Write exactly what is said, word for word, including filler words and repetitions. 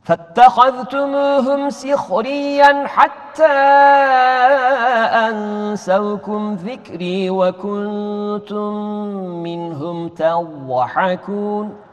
فاتخذتموهم سخريا حتى أنسوكم ذكري وكنتم منهم تضحكون